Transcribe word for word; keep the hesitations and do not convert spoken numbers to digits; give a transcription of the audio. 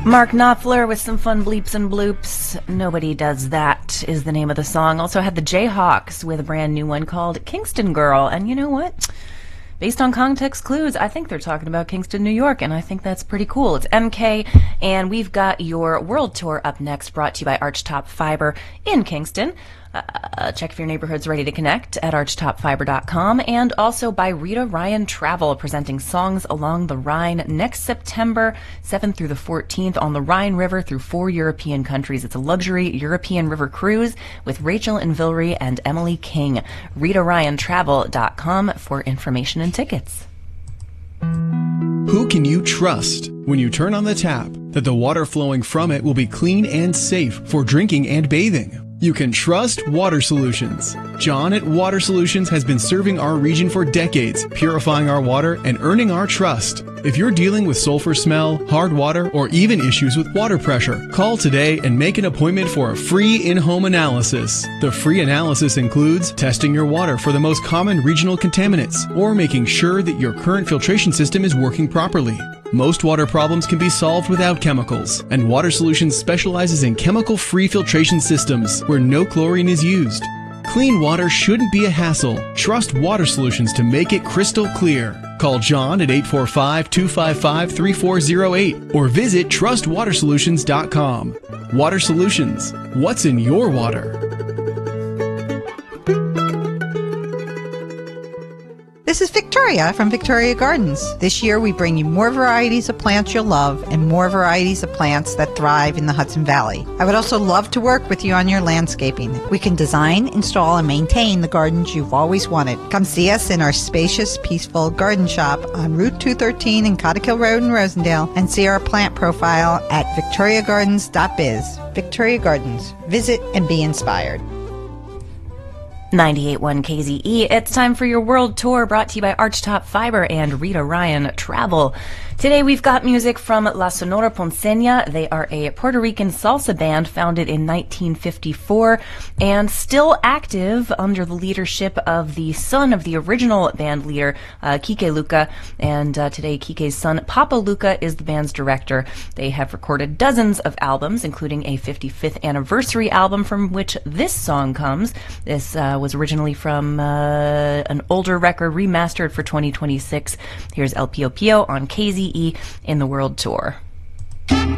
Mark Knopfler with some fun bleeps and bloops. Nobody Does That is the name of the song. Also had the Jayhawks with a brand new one called Kingston Girl. And you know what? Based on context clues, I think they're talking about Kingston, New York, and I think that's pretty cool. It's M K, and we've got your world tour up next, brought to you by Archtop Fiber in Kingston. Uh, check if your neighborhood's ready to connect at archtop fiber dot com, and also by Rita Ryan Travel, presenting Songs Along the Rhine next September seventh through the fourteenth on the Rhine River through four European countries. It's a luxury European river cruise with Rachel Invilry and Emily King. rita ryan travel dot com for information and tickets. Who can you trust when you turn on the tap that the water flowing from it will be clean and safe for drinking and bathing? You can trust Water Solutions. John at Water Solutions has been serving our region for decades, purifying our water and earning our trust. If you're dealing with sulfur smell, hard water, or even issues with water pressure, call today and make an appointment for a free in-home analysis. The free analysis includes testing your water for the most common regional contaminants or making sure that your current filtration system is working properly. Most water problems can be solved without chemicals, and Water Solutions specializes in chemical-free filtration systems where no chlorine is used. Clean water shouldn't be a hassle. Trust Water Solutions to make it crystal clear. Call John at eight four five, two five five, three four zero eight or visit trust water solutions dot com. Water Solutions. What's in your water? This is Victoria from Victoria Gardens. This year we bring you more varieties of plants you'll love and more varieties of plants that thrive in the Hudson Valley. I would also love to work with you on your landscaping. We can design, install, and maintain the gardens you've always wanted. Come see us in our spacious, peaceful garden shop on Route two thirteen in Cottikill Road in Rosendale, and see our plant profile at victoria gardens dot biz. Victoria Gardens. Visit and be inspired. ninety-eight point one K Z E. It's time for your world tour, brought to you by Archtop Fiber and Rita Ryan Travel. Today we've got music from La Sonora Ponceña. They are a Puerto Rican salsa band founded in nineteen fifty-four and still active under the leadership of the son of the original band leader, uh, Kike Luca. And uh, today Kike's son, Papa Luca, is the band's director. They have recorded dozens of albums, including a fifty-fifth anniversary album from which this song comes. This uh, was originally from uh, an older record remastered for twenty twenty-six. Here's El Pio Pio on K Z E in the World Tour.